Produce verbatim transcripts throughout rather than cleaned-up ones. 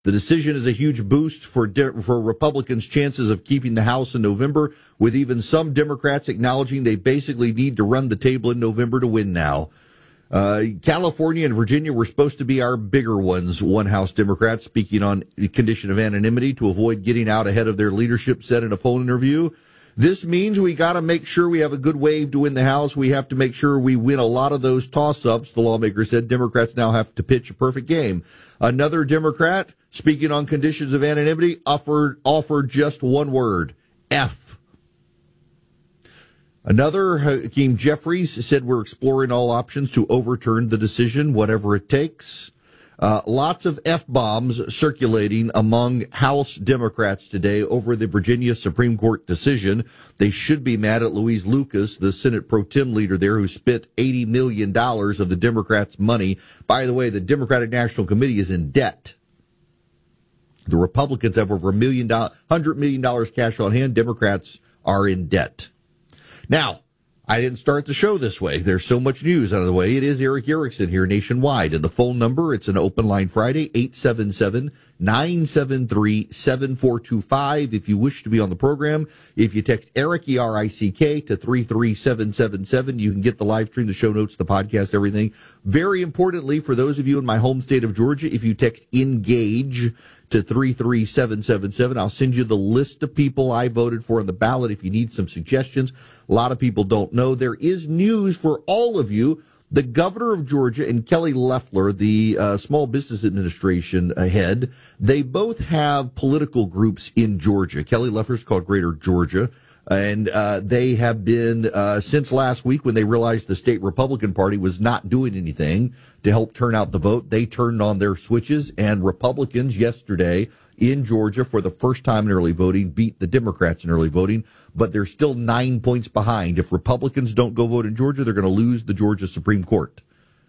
The decision is a huge boost for de- for Republicans' chances of keeping the House in November, with even some Democrats acknowledging they basically need to run the table in November to win now. Uh, California and Virginia were supposed to be our bigger ones, one House Democrat speaking on the condition of anonymity to avoid getting out ahead of their leadership said in a phone interview. This means we got to make sure we have a good wave to win the House. We have to make sure we win a lot of those toss-ups, the lawmaker said. Democrats now have to pitch a perfect game. Another Democrat, speaking on conditions of anonymity, offered, offered just one word, F. Another, Hakeem Jeffries, said we're exploring all options to overturn the decision, whatever it takes. Uh, lots of F-bombs circulating among House Democrats today over the Virginia Supreme Court decision. They should be mad at Louise Lucas, the Senate pro tem leader there, who spent eighty million dollars of the Democrats' money. By the way, the Democratic National Committee is in debt. The Republicans have over a million dollars, one hundred million dollars cash on hand. Democrats are in debt. Now, I didn't start the show this way. There's so much news out of the way. It is Erick Erickson here nationwide. And the phone number, it's an open line Friday, eight seven seven, nine seven three, seven four two five. If you wish to be on the program, if you text Eric, E R I C K, to three three seven seven seven, you can get the live stream, the show notes, the podcast, everything. Very importantly, for those of you in my home state of Georgia, if you text ENGAGE to three three seven seven seven, I'll send you the list of people I voted for on the ballot if you need some suggestions. A lot of people don't know. There is news for all of you. The governor of Georgia and Kelly Loeffler, the uh, Small Business Administration head, they both have political groups in Georgia. Kelly Loeffler's called Greater Georgia, and uh, they have been, uh, since last week when they realized the state Republican Party was not doing anything to help turn out the vote, they turned on their switches, and Republicans yesterday in Georgia, for the first time in early voting, beat the Democrats in early voting, but they're still nine points behind. If Republicans don't go vote in Georgia, they're going to lose the Georgia Supreme Court.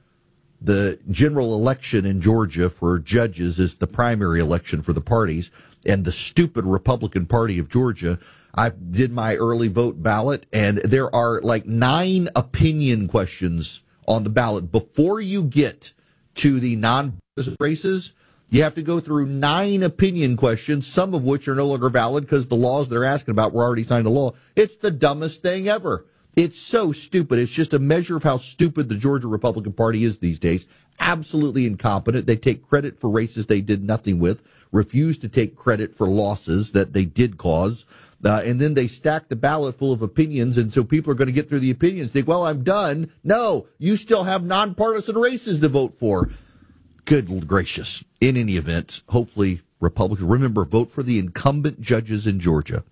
The general election in Georgia for judges is the primary election for the parties, and the stupid Republican Party of Georgia, I did my early vote ballot, and there are like nine opinion questions on the ballot. Before you get to the non-partisan races, you have to go through nine opinion questions, some of which are no longer valid because the laws they're asking about were already signed into law. It's the dumbest thing ever. It's so stupid. It's just a measure of how stupid the Georgia Republican Party is these days. Absolutely incompetent. They take credit for races they did nothing with, refuse to take credit for losses that they did cause, uh, and then they stack the ballot full of opinions, and so people are going to get through the opinions, think, well, I'm done. No, you still have nonpartisan races to vote for. Good gracious. In any event, hopefully Republicans, remember, vote for the incumbent judges in Georgia.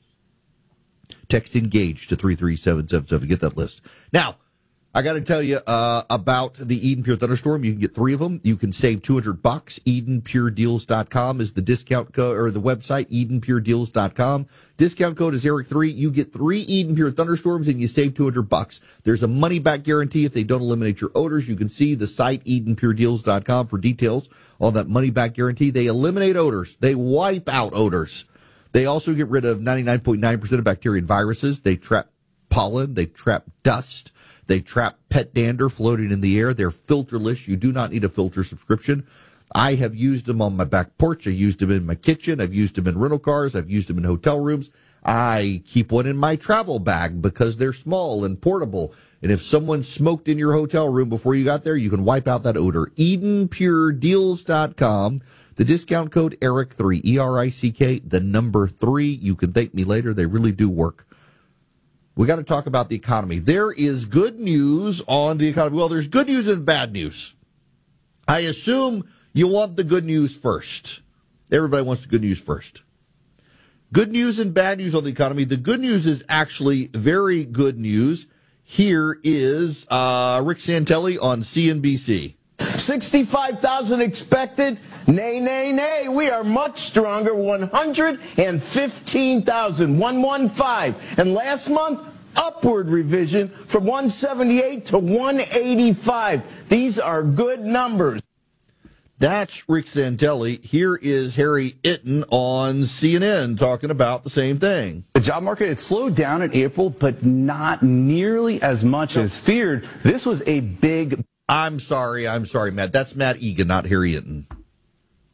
Text ENGAGE to three three seven seven seven. Get that list. Now, I got to tell you uh, about the Eden Pure Thunderstorm. You can get three of them. You can save two hundred bucks. Eden Pure Deals dot com is the discount code, or the website, Eden Pure Deals dot com. Discount code is Eric three. You get three Eden Pure Thunderstorms and you save two hundred bucks. There's a money back guarantee if they don't eliminate your odors. You can see the site, Eden Pure Deals dot com, for details on that money back guarantee. They eliminate odors. They wipe out odors. They also get rid of ninety-nine point nine percent of bacteria and viruses. They trap pollen. They trap dust. They trap pet dander floating in the air. They're filterless. You do not need a filter subscription. I have used them on my back porch. I used them in my kitchen. I've used them in rental cars. I've used them in hotel rooms. I keep one in my travel bag because they're small and portable. And if someone smoked in your hotel room before you got there, you can wipe out that odor. Eden Pure Deals dot com. The discount code Eric three, E R I C K, the number three. You can thank me later. They really do work. We got to talk about the economy. There is good news on the economy. Well, there's good news and bad news. I assume you want the good news first. Everybody wants the good news first. Good news and bad news on the economy. The good news is actually very good news. Here is uh, Rick Santelli on C N B C. sixty-five thousand expected. Nay, nay, nay. We are much stronger. one hundred fifteen thousand. one fifteen. And last month, upward revision from one seventy-eight to one eighty-five. These are good numbers. That's Rick Santelli. Here is Harry Itten on C N N talking about the same thing. The job market, it slowed down in April, but not nearly as much as feared. This was a big... I'm sorry, I'm sorry, Matt. That's Matt Egan, not Harry Itten.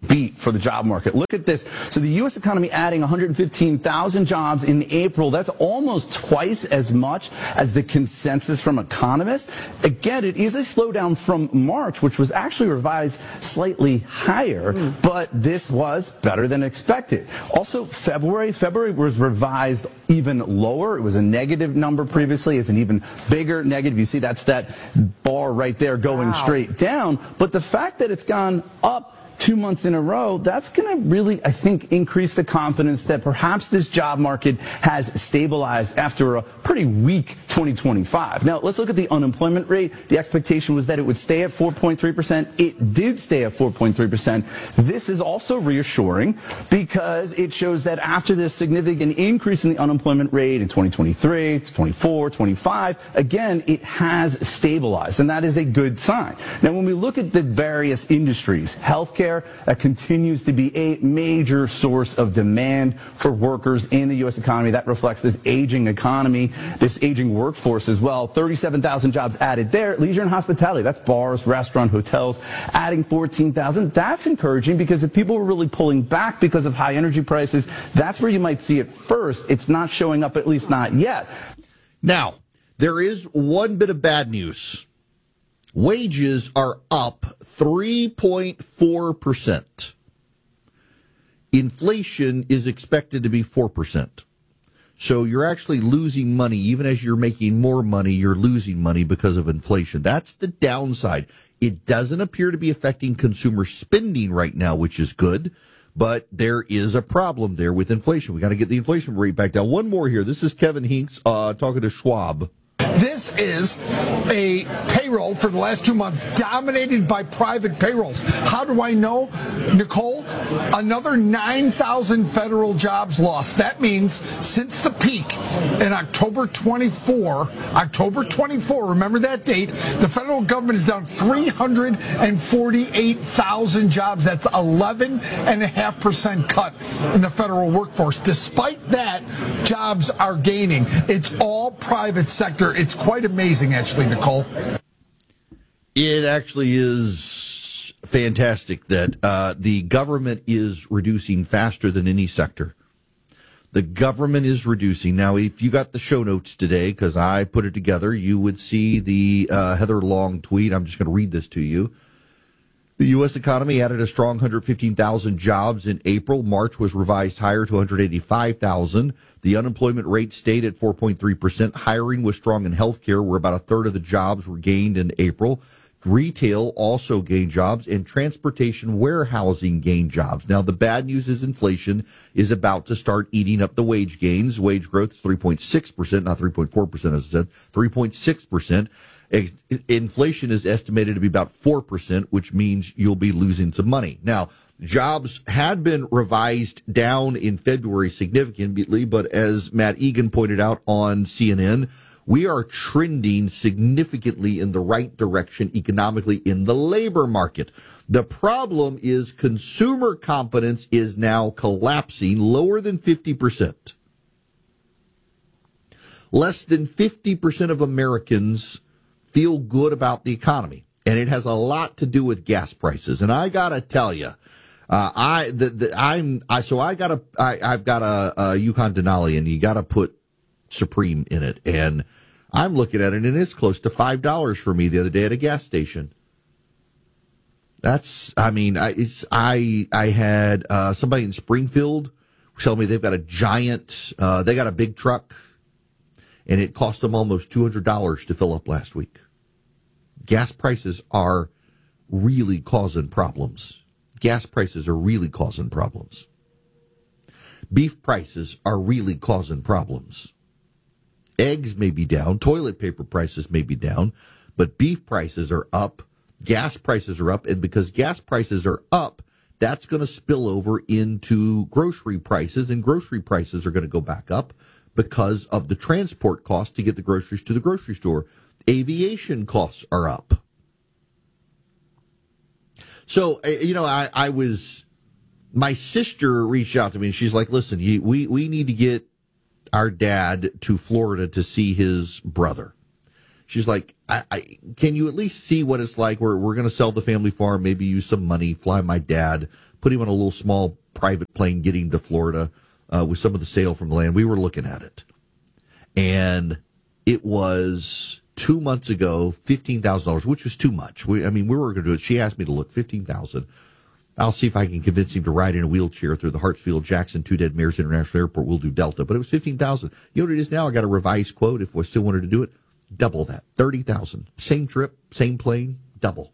beat for the job market. Look at this. So the U S economy adding one hundred fifteen thousand jobs in April. That's almost twice as much as the consensus from economists. Again, it is a slowdown from March, which was actually revised slightly higher, mm. but this was better than expected. Also, February, February was revised even lower. It was a negative number previously. It's an even bigger negative. You see, that's that bar right there going wow. straight down. But the fact that it's gone up two months in a row, that's going to really, I think, increase the confidence that perhaps this job market has stabilized after a pretty weak twenty twenty-five. Now, let's look at the unemployment rate. The expectation was that it would stay at four point three percent. It did stay at four point three percent. This is also reassuring because it shows that after this significant increase in the unemployment rate in twenty twenty-three, twenty-four, twenty-five, again, it has stabilized, and that is a good sign. Now, when we look at the various industries, healthcare, that continues to be a major source of demand for workers in the U S economy. That reflects this aging economy, this aging workforce as well. thirty-seven thousand jobs added there. Leisure and hospitality, that's bars, restaurant, hotels, adding fourteen thousand. That's encouraging because if people were really pulling back because of high energy prices, that's where you might see it first. It's not showing up, at least not yet. Now, there is one bit of bad news. Wages are up three point four percent. Inflation is expected to be four percent. So you're actually losing money. Even as you're making more money, you're losing money because of inflation. That's the downside. It doesn't appear to be affecting consumer spending right now, which is good. But there is a problem there with inflation. We got to get the inflation rate back down. One more here. This is Kevin Hinks uh, talking to Schwab. This is a payroll for the last two months dominated by private payrolls. How do I know, Nicole? Another nine thousand federal jobs lost. That means since the peak in October twenty-four, October twenty-four, remember that date, the federal government is down three hundred forty-eight thousand jobs. That's eleven point five percent cut in the federal workforce. Despite that, jobs are gaining. It's all private sector. It's quite amazing, actually, Nicole. It actually is fantastic that uh, the government is reducing faster than any sector. The government is reducing. Now, if you got the show notes today, because I put it together, you would see the uh, Heather Long tweet. I'm just going to read this to you. The U S economy added a strong one hundred fifteen thousand jobs in April. March was revised higher to one hundred eighty-five thousand. The unemployment rate stayed at four point three percent. Hiring was strong in healthcare, where about a third of the jobs were gained in April. Retail also gained jobs, and transportation warehousing gained jobs. Now, the bad news is inflation is about to start eating up the wage gains. Wage growth is three point six percent, not three point four percent, as I said, three point six percent. Inflation is estimated to be about four percent, which means you'll be losing some money. Now, jobs had been revised down in February significantly, but as Matt Egan pointed out on C N N, we are trending significantly in the right direction economically in the labor market. The problem is consumer confidence is now collapsing lower than fifty percent. Less than fifty percent of Americans feel good about the economy, and it has a lot to do with gas prices. And I gotta tell you, uh, I the, the, I'm I so I got a I, I've got a, a Yukon Denali, and you got to put Supreme in it, and I'm looking at it, and it's close to five dollars for me the other day at a gas station. That's I mean I it's I I had uh, somebody in Springfield tell me they've got a giant uh, they got a big truck, and it cost them almost two hundred dollars to fill up last week. Gas prices are really causing problems. Gas prices are really causing problems. Beef prices are really causing problems. Eggs may be down, toilet paper prices may be down, but beef prices are up, gas prices are up, and because gas prices are up, that's going to spill over into grocery prices, and grocery prices are going to go back up because of the transport cost to get the groceries to the grocery store. Aviation costs are up. So, you know, I, I was, my sister reached out to me and she's like, listen, you, we, we need to get our dad to Florida to see his brother. She's like, I, I, can you at least see what it's like? We're, we're going to sell the family farm, maybe use some money, fly my dad, put him on a little small private plane, get him to Florida uh, with some of the sale from the land. We were looking at it. And it was two months ago, fifteen thousand dollars, which was too much. We, I mean, we were going to do it. She asked me to look, fifteen thousand dollars. I'll see if I can convince him to ride in a wheelchair through the Hartsfield-Jackson Two Dead Mares International Airport. We'll do Delta. But it was fifteen thousand dollars. You know what it is now? I got a revised quote. If we still wanted to do it, double that, thirty thousand dollars. Same trip, same plane, double.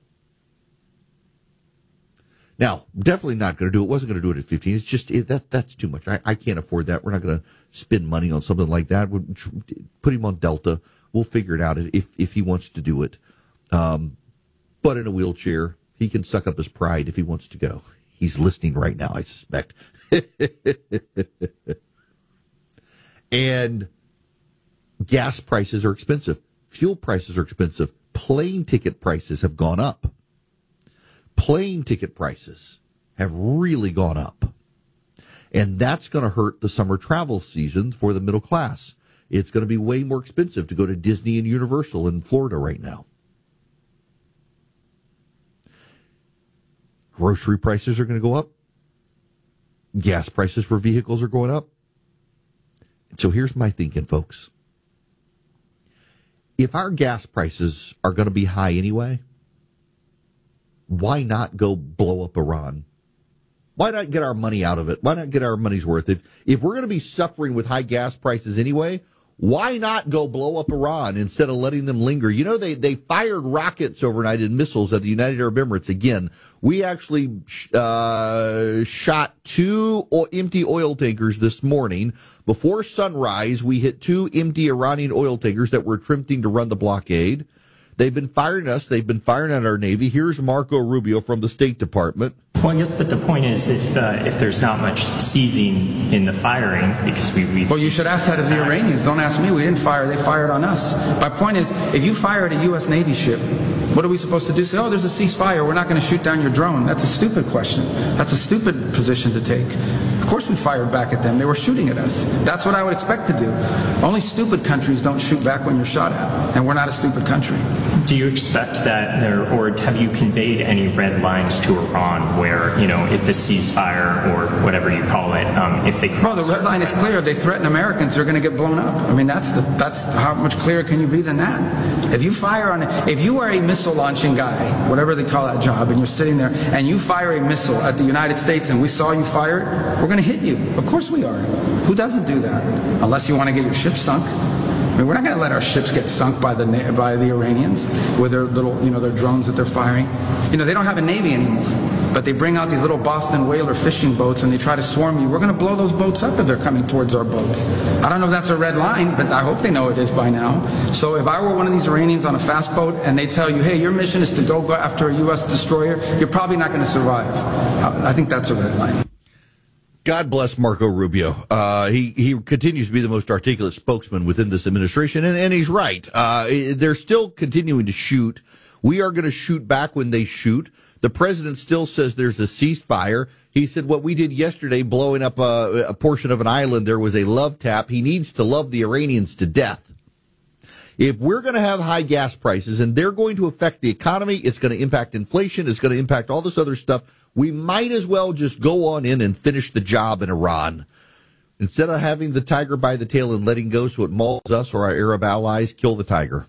Now, definitely not going to do it. Wasn't going to do it at fifteen. It's just it, that that's too much. I, I can't afford that. We're not going to spend money on something like that. We'll put him on Delta. We'll figure it out if if he wants to do it. Um, but in a wheelchair, he can suck up his pride if he wants to go. He's listening right now, I suspect. And gas prices are expensive. Fuel prices are expensive. Plane ticket prices have gone up. Plane ticket prices have really gone up. And that's going to hurt the summer travel season for the middle class. It's going to be way more expensive to go to Disney and Universal in Florida right now. Grocery prices are going to go up. Gas prices for vehicles are going up. So here's my thinking, folks. If our gas prices are going to be high anyway, why not go blow up Iran? Why not get our money out of it? Why not get our money's worth? If if we're going to be suffering with high gas prices anyway, why not go blow up Iran instead of letting them linger? You know, they, they fired rockets overnight and missiles at the United Arab Emirates. Again, we actually uh, shot two empty oil tankers this morning. Before sunrise, we hit two empty Iranian oil tankers that were attempting to run the blockade. They've been firing us. They've been firing at our Navy. Here's Marco Rubio from the State Department. Well, I guess, but the point is, if uh, if there's not much seizing in the firing, because we... we well, you should ask that of the Iranians. Don't ask me. We didn't fire. They fired on us. My point is, if you fire at a U S Navy ship, what are we supposed to do? Say, oh, there's a ceasefire. We're not going to shoot down your drone. That's a stupid question. That's a stupid position to take. Of course we fired back at them. They were shooting at us. That's what I would expect to do. Only stupid countries don't shoot back when you're shot at. And we're not a stupid country. Do you expect that there, or have you conveyed any red lines to Iran where, you know, if the ceasefire or whatever you call it, um, if they... Well, the red line is clear. If they threaten Americans, they're going to get blown up. I mean, that's the, that's how much clearer can you be than that? If you fire on, if you are a missile launching guy, whatever they call that job, and you're sitting there and you fire a missile at the United States and we saw you fire it, we're going to hit you. Of course we are. Who doesn't do that? Unless you want to get your ship sunk. I mean, we're not going to let our ships get sunk by the by the Iranians with their little, you know, their drones that they're firing. You know, they don't have a navy anymore, but they bring out these little Boston whaler fishing boats and they try to swarm you. We're going to blow those boats up if they're coming towards our boats. I don't know if that's a red line, but I hope they know it is by now. So if I were one of these Iranians on a fast boat and they tell you, hey, your mission is to go go after a U S destroyer, you're probably not going to survive. I think that's a red line. God bless Marco Rubio. Uh, he, he continues to be the most articulate spokesman within this administration, and, and he's right. Uh, they're still continuing to shoot. We are going to shoot back when they shoot. The president still says there's a ceasefire. He said what we did yesterday, blowing up a, a portion of an island, there was a love tap. He needs to love the Iranians to death. If we're going to have high gas prices and they're going to affect the economy, it's going to impact inflation, it's going to impact all this other stuff, we might as well just go on in and finish the job in Iran. Instead of having the tiger by the tail and letting go so it mauls us or our Arab allies, kill the tiger.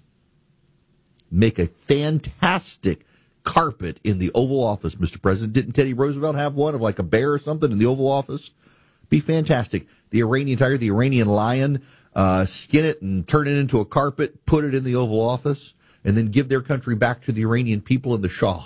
Make a fantastic carpet in the Oval Office, Mister President. Didn't Teddy Roosevelt have one of like a bear or something in the Oval Office? Be fantastic. The Iranian tiger, the Iranian lion, uh, skin it and turn it into a carpet, put it in the Oval Office, and then give their country back to the Iranian people and the Shah.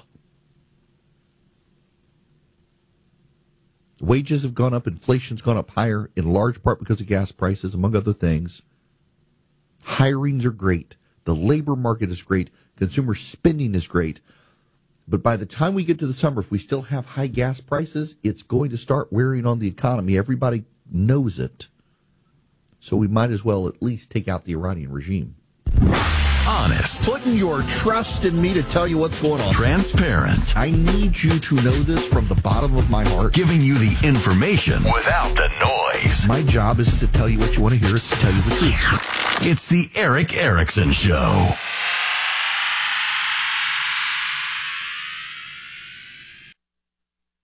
Wages have gone up, inflation's gone up higher, in large part because of gas prices, among other things. Hirings are great. The labor market is great. Consumer spending is great. But by the time we get to the summer, if we still have high gas prices, it's going to start wearing on the economy. Everybody knows it. So we might as well at least take out the Iranian regime. Honest. Putting your trust in me to tell you what's going on. Transparent. I need you to know this from the bottom of my heart. Giving you the information without the noise. My job isn't to tell you what you want to hear, it's to tell you the truth. It's the Erick Erickson Show.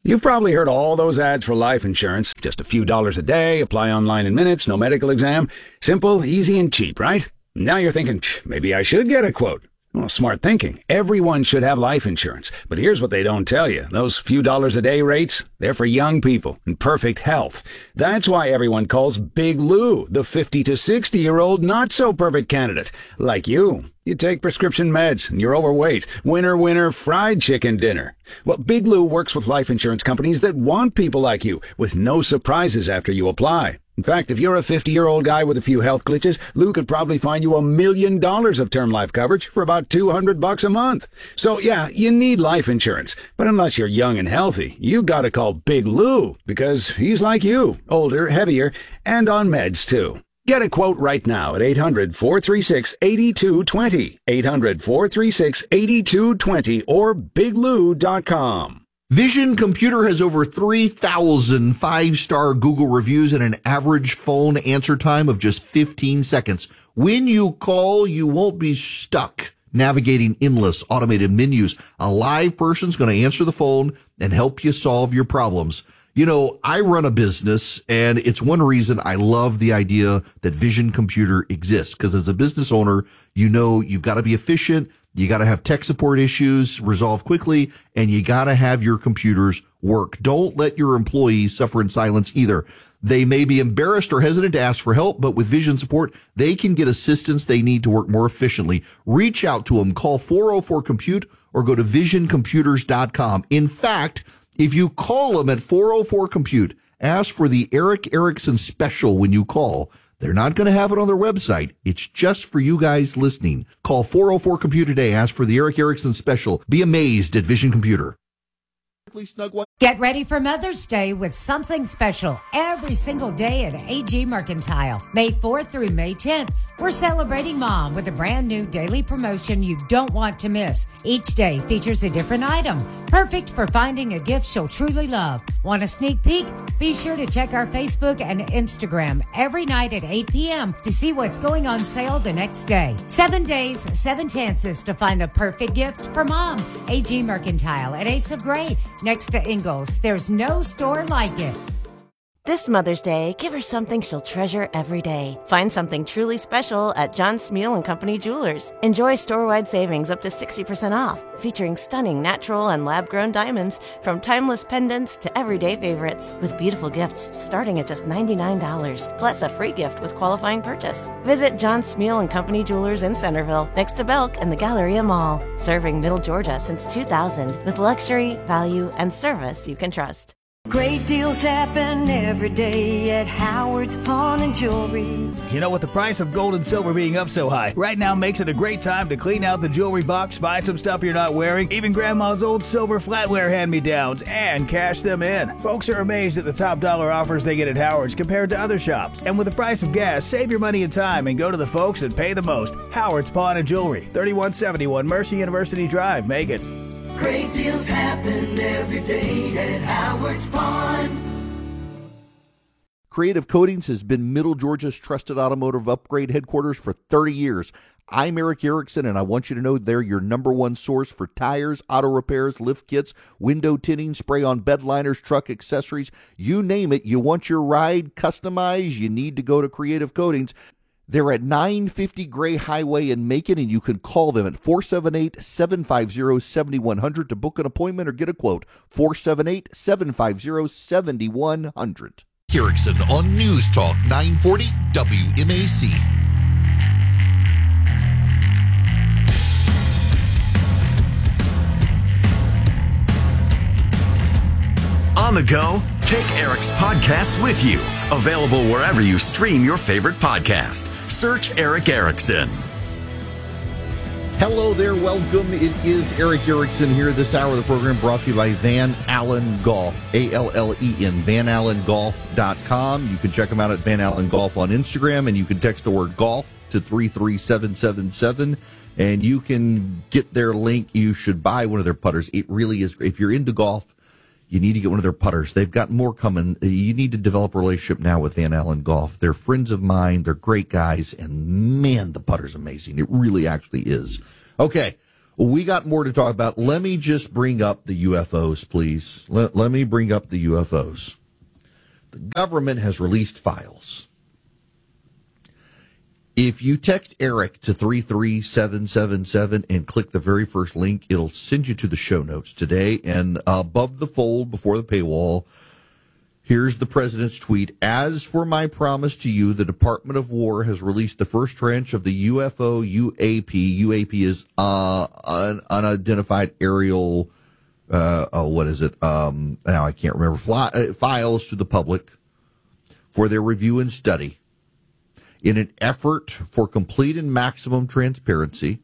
You've probably heard all those ads for life insurance. Just a few dollars a day, apply online in minutes, no medical exam. Simple, easy, and cheap, right? Now you're thinking, maybe I should get a quote. Well, smart thinking. Everyone should have life insurance. But here's what they don't tell you. Those few dollars a day rates, they're for young people in perfect health. That's why everyone calls Big Lou the fifty to sixty-year-old not-so-perfect candidate. Like you. You take prescription meds and you're overweight. Winner, winner, fried chicken dinner. Well, Big Lou works with life insurance companies that want people like you, with no surprises after you apply. In fact, if you're a fifty-year-old guy with a few health glitches, Lou could probably find you a million dollars of term life coverage for about two hundred bucks a month. So yeah, you need life insurance. But unless you're young and healthy, you gotta call Big Lou, because he's like you, older, heavier, and on meds too. Get a quote right now at eight hundred, four three six, eight two two zero, eight hundred, four three six, eight two two zero, or big lou dot com. Vision Computer has over three thousand five-star Google reviews and an average phone answer time of just fifteen seconds. When you call, you won't be stuck navigating endless automated menus. A live person's going to answer the phone and help you solve your problems. You know, I run a business, and it's one reason I love the idea that Vision Computer exists, because as a business owner, you know you've got to be efficient. You got to have tech support issues resolved quickly, and you got to have your computers work. Don't let your employees suffer in silence either. They may be embarrassed or hesitant to ask for help, but with Vision support, they can get assistance they need to work more efficiently. Reach out to them. Call four oh four compute or go to vision computers dot com. In fact, if you call them at four oh four compute, ask for the Eric Erickson special when you call. They're not going to have it on their website. It's just for you guys listening. Call four oh four compute today. Ask for the Eric Erickson special. Be amazed at Vision Computer. Get ready for Mother's Day with something special every single day at A G Mercantile. May fourth through May tenth, we're celebrating Mom with a brand new daily promotion you don't want to miss. Each day features a different item, perfect for finding a gift she'll truly love. Want a sneak peek? Be sure to check our Facebook and Instagram every night at eight p.m. to see what's going on sale the next day. Seven days, seven chances to find the perfect gift for Mom. A G Mercantile at Ace of Gray, next to Ingalls. There's no store like it. This Mother's Day, give her something she'll treasure every day. Find something truly special at John Smeal and Company Jewelers. Enjoy store-wide savings up to sixty percent off, featuring stunning natural and lab-grown diamonds from timeless pendants to everyday favorites, with beautiful gifts starting at just ninety-nine dollars, plus a free gift with qualifying purchase. Visit John Smeal and Company Jewelers in Centerville, next to Belk and the Galleria Mall, serving Middle Georgia since two thousand, with luxury, value, and service you can trust. Great deals happen every day at Howard's Pawn and Jewelry. You know, with the price of gold and silver being up so high, right now makes it a great time to clean out the jewelry box, buy some stuff you're not wearing, even Grandma's old silver flatware hand-me-downs, and cash them in. Folks are amazed at the top dollar offers they get at Howard's compared to other shops. And with the price of gas, save your money and time and go to the folks that pay the most. Howard's Pawn and Jewelry, thirty-one seventy-one Mercy University Drive, Macon. Great deals happen every day at Howard's Pawn. Creative Coatings has been Middle Georgia's trusted automotive upgrade headquarters for thirty years. I'm Eric Erickson, and I want you to know they're your number one source for tires, auto repairs, lift kits, window tinting, spray-on bed liners, truck accessories. You name it, you want your ride customized, you need to go to Creative Coatings. They're at nine fifty Gray Highway in Macon, and you can call them at four seven eight, seven five zero, seven one zero zero to book an appointment or get a quote. four seven eight, seven five zero, seven one zero zero. Erickson on News Talk nine forty W M A C. On the go, take Eric's podcast with you. Available wherever you stream your favorite podcast. Search Eric Erickson. Hello there, welcome. It is Eric Erickson here. This hour of the program brought to you by Van Allen Golf, A L L E N, van allen golf dot com. You can check them out at Van Allen Golf on Instagram, and you can text the word golf to three three seven seven seven, and you can get their link. You should buy one of their putters. It really is, if you're into golf, you need to get one of their putters. They've got more coming. You need to develop a relationship now with Van Allen Golf. They're friends of mine. They're great guys. And, man, the putter's amazing. It really actually is. Okay, We got more to talk about. Let me just bring up the U F Os, please. Let, let me bring up the U F Os. The government has released files. If you text Eric to three three seven seven seven and click the very first link, it'll send you to the show notes today. And above the fold, before the paywall, here's the president's tweet. As for my promise to you, the Department of War has released the first tranche of the U F O U A P. U A P is uh, an unidentified aerial, uh, oh, what is it? Um, now I can't remember. Fly, uh, files to the public for their review and study. In an effort for complete and maximum transparency,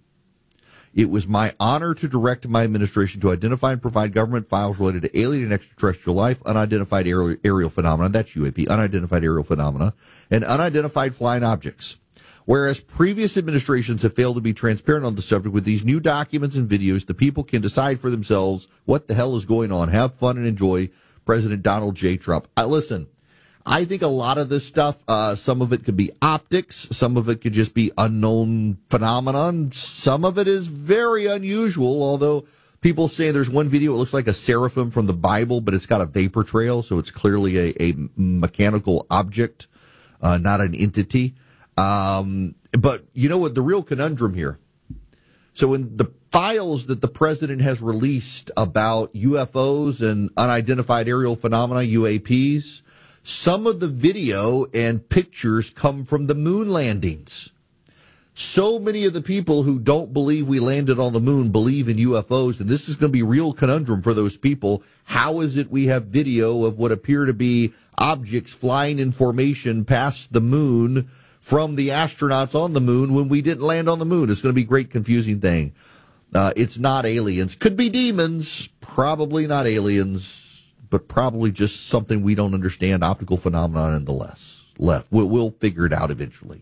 it was my honor to direct my administration to identify and provide government files related to alien and extraterrestrial life, unidentified aerial, aerial phenomena, that's U A P, unidentified aerial phenomena, and unidentified flying objects. Whereas previous administrations have failed to be transparent on the subject, with these new documents and videos, the people can decide for themselves what the hell is going on. Have fun and enjoy. President Donald J. Trump. I, listen, I think a lot of this stuff, uh, some of it could be optics, some of it could just be unknown phenomenon, some of it is very unusual, although people say there's one video, it looks like a seraphim from the Bible, but it's got a vapor trail, so it's clearly a, a mechanical object, uh, not an entity. Um, but you know what, the real conundrum here, so in the files that the president has released about U F Os and unidentified aerial phenomena, U A Ps, some of the video and pictures come from the moon landings. So many of the people who don't believe we landed on the moon believe in U F Os, and this is going to be a real conundrum for those people. How is it we have video of what appear to be objects flying in formation past the moon from the astronauts on the moon when we didn't land on the moon? It's going to be a great confusing thing. Uh, it's not aliens. Could be demons, probably not aliens, but probably just something we don't understand, optical phenomenon nonetheless. Left. We'll, we'll figure it out eventually.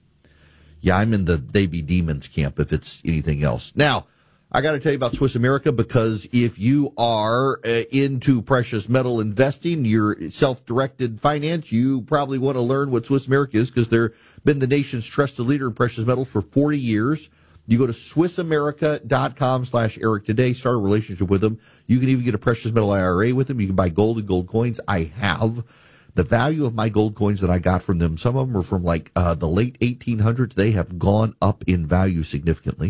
Yeah, I'm in the they be demons camp if it's anything else. Now, I got to tell you about Swiss America, because if you are uh, into precious metal investing, you're self-directed finance, you probably want to learn what Swiss America is, because they've been the nation's trusted leader in precious metals for forty years. You go to swissamerica.com slash Eric today, start a relationship with them. You can even get a precious metal I R A with them. You can buy gold and gold coins. I have. The value of my gold coins that I got from them, some of them are from like uh, the late eighteen hundreds. They have gone up in value significantly.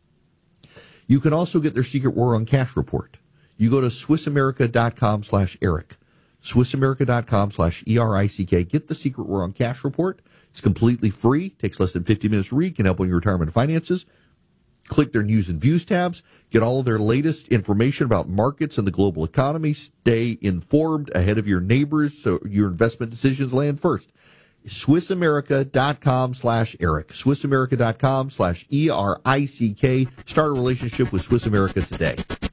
You can also get their secret war on cash report. You go to swissamerica.com slash Eric. swissamerica.com slash E R I C K. Get the secret war on cash report. It's completely free. Takes less than fifty minutes to read. Can help on your retirement finances. Click their news and views tabs. Get all of their latest information about markets and the global economy. Stay informed ahead of your neighbors so your investment decisions land first. swissamerica.com slash Eric. swissamerica.com slash E R I C K. Start a relationship with Swiss America today.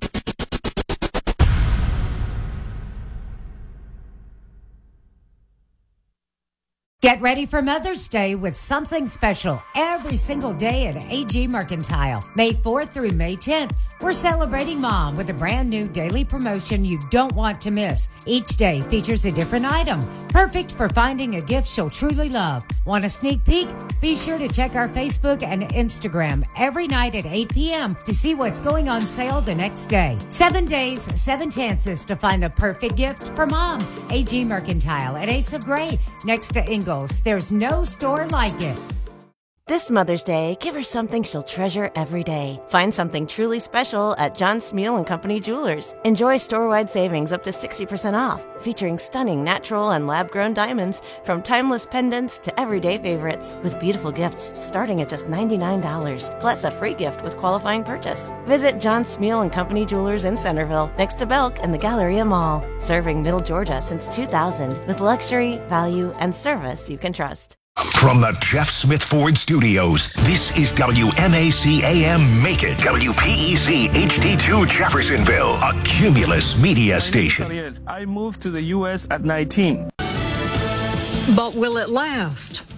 Get ready for Mother's Day with something special every single day at A G Mercantile. May fourth through May tenth, we're celebrating Mom with a brand new daily promotion you don't want to miss. Each day features a different item, perfect for finding a gift she'll truly love. Want a sneak peek? Be sure to check our Facebook and Instagram every night at eight p.m. to see what's going on sale the next day. Seven days, seven chances to find the perfect gift for Mom. A G Mercantile at Asa Gray, next to Ingalls. There's no store like it. This Mother's Day, give her something she'll treasure every day. Find something truly special at John Smeal and Company Jewelers. Enjoy store-wide savings up to sixty percent off, featuring stunning natural and lab-grown diamonds, from timeless pendants to everyday favorites, with beautiful gifts starting at just ninety-nine dollars, plus a free gift with qualifying purchase. Visit John Smeal and Company Jewelers in Centerville, next to Belk and the Galleria Mall. Serving Middle Georgia since two thousand, with luxury, value, and service you can trust. From the Jeff Smith Ford Studios, this is W M A C A M Macon, W P E C H D two Jeffersonville, a Cumulus media station. I moved to the U S at nineteen. But will it last?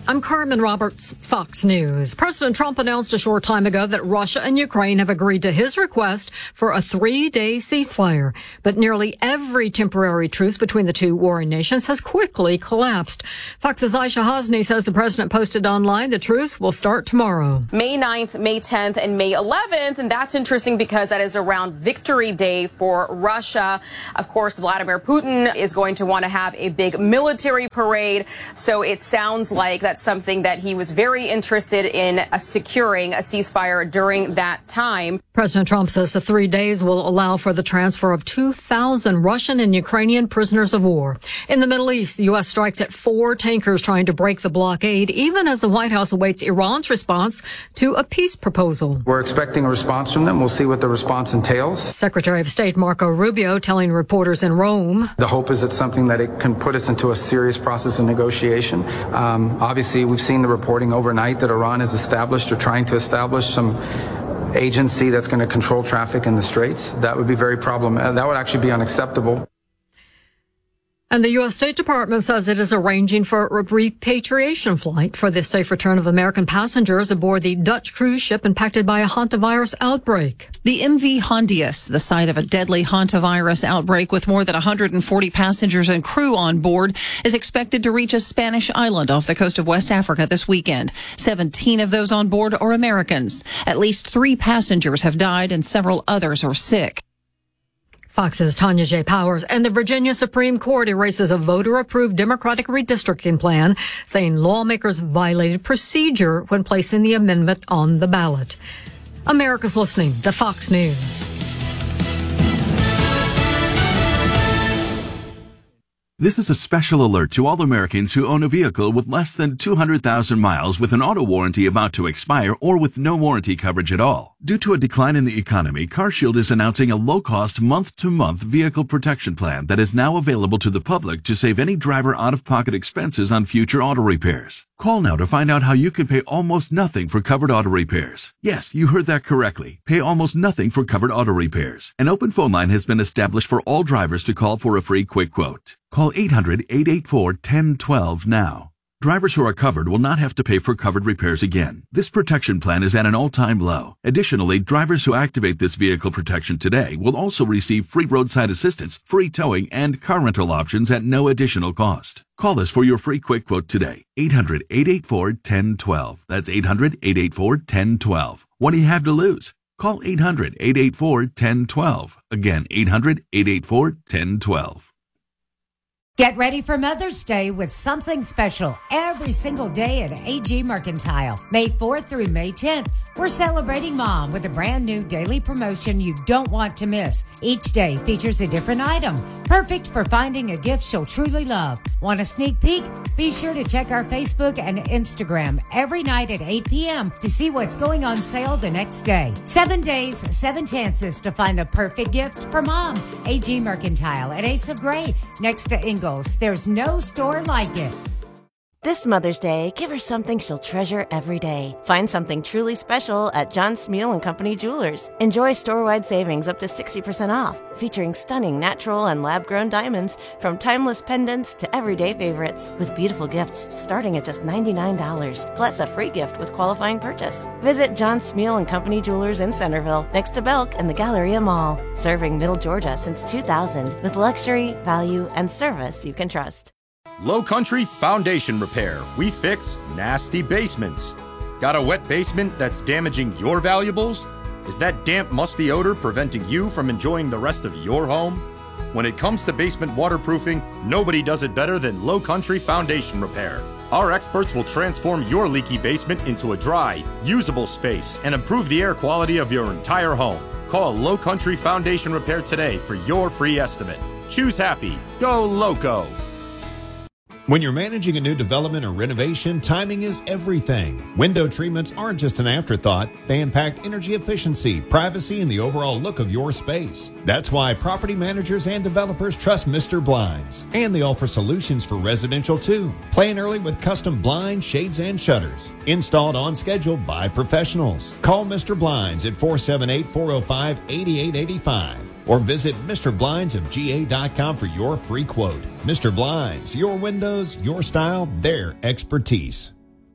I'm Carmen Roberts, Fox News. President Trump announced a short time ago that Russia and Ukraine have agreed to his request for a three-day ceasefire. But nearly every temporary truce between the two warring nations has quickly collapsed. Fox's Aisha Hasni says the president posted online the truce will start tomorrow. May ninth, May tenth, and May eleventh. And that's interesting because that is around Victory Day for Russia. Of course, Vladimir Putin is going to want to have a big military parade. So it sounds like that's something that he was very interested in uh, securing a ceasefire during that time. President Trump says the three days will allow for the transfer of two thousand Russian and Ukrainian prisoners of war. In the Middle East, the U S strikes at four tankers trying to break the blockade, even as the White House awaits Iran's response to a peace proposal. We're expecting a response from them. We'll see what the response entails. Secretary of State Marco Rubio telling reporters in Rome, the hope is it's something that it can put us into a serious process of negotiation. Um, obviously, we've seen the reporting overnight that Iran has established or trying to establish some agency that's going to control traffic in the Straits. That would be very problematic. That would actually be unacceptable. And the U S State Department says it is arranging for a repatriation flight for the safe return of American passengers aboard the Dutch cruise ship impacted by a hantavirus outbreak. The M V Hondius, the site of a deadly hantavirus outbreak with more than one hundred forty passengers and crew on board, is expected to reach a Spanish island off the coast of West Africa this weekend. seventeen of those on board are Americans. At least three passengers have died and several others are sick. Fox's Tanya J. Powers. And the Virginia Supreme Court erases a voter-approved Democratic redistricting plan, saying lawmakers violated procedure when placing the amendment on the ballot. America's listening to Fox News. This is a special alert to all Americans who own a vehicle with less than two hundred thousand miles with an auto warranty about to expire or with no warranty coverage at all. Due to a decline in the economy, CarShield is announcing a low-cost month-to-month vehicle protection plan that is now available to the public to save any driver out-of-pocket expenses on future auto repairs. Call now to find out how you can pay almost nothing for covered auto repairs. Yes, you heard that correctly. Pay almost nothing for covered auto repairs. An open phone line has been established for all drivers to call for a free quick quote. Call eight hundred, eight eight four, one zero one two now. Drivers who are covered will not have to pay for covered repairs again. This protection plan is at an all-time low. Additionally, drivers who activate this vehicle protection today will also receive free roadside assistance, free towing, and car rental options at no additional cost. Call us for your free quick quote today. eight hundred, eight eight four, one zero one two. That's eight hundred, eight eight four, one zero one two. What do you have to lose? Call eight hundred, eight eight four, one zero one two. Again, eight hundred, eight eight four, one zero one two. Get ready for Mother's Day with something special every single day at A G Mercantile. May fourth through May tenth, we're celebrating Mom with a brand new daily promotion you don't want to miss. Each day features a different item, perfect for finding a gift she'll truly love. Want a sneak peek? Be sure to check our Facebook and Instagram every night at eight p.m. to see what's going on sale the next day. Seven days, seven chances to find the perfect gift for Mom. A G Mercantile at Ace of Gray, next to Ingalls. There's no store like it. This Mother's Day, give her something she'll treasure every day. Find something truly special at John Smeal and Company Jewelers. Enjoy store-wide savings up to sixty percent off, featuring stunning natural and lab-grown diamonds from timeless pendants to everyday favorites, with beautiful gifts starting at just ninety-nine dollars, plus a free gift with qualifying purchase. Visit John Smeal and Company Jewelers in Centerville, next to Belk and the Galleria Mall. Serving Middle Georgia since two thousand, with luxury, value, and service you can trust. Low Country Foundation Repair. We fix nasty basements. Got a wet basement that's damaging your valuables? Is that damp, musty odor preventing you from enjoying the rest of your home? When it comes to basement waterproofing, nobody does it better than Low Country Foundation Repair. Our experts will transform your leaky basement into a dry, usable space and improve the air quality of your entire home. Call Low Country Foundation Repair today for your free estimate. Choose happy. Go Loco. When you're managing a new development or renovation, timing is everything. Window treatments aren't just an afterthought. They impact energy efficiency, privacy, and the overall look of your space. That's why property managers and developers trust Mister Blinds. And they offer solutions for residential too. Plan early with custom blinds, shades, and shutters. Installed on schedule by professionals. Call Mister Blinds at four seven eight, four oh five, eight eight eight five. Or visit Mister Blinds of G A dot com for your free quote. Mister Blinds, your windows, your style, their expertise.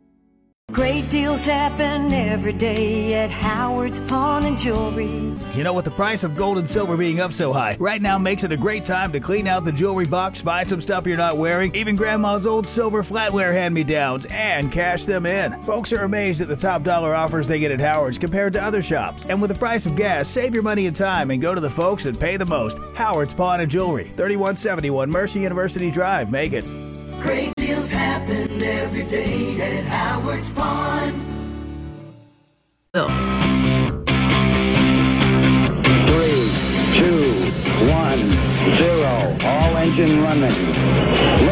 Great deals happen every day at Howard's Pawn and Jewelry. You know, with the price of gold and silver being up so high, right now makes it a great time to clean out the jewelry box, find some stuff you're not wearing, even grandma's old silver flatware hand-me-downs, and cash them in. Folks are amazed at the top dollar offers they get at Howard's compared to other shops. And with the price of gas, save your money and time and go to the folks that pay the most. Howard's Pawn and Jewelry, thirty-one seventy-one Mercer University Drive, Macon. Great deals happen every day at Howard's Pawn. Three, two, one, zero. All engine running.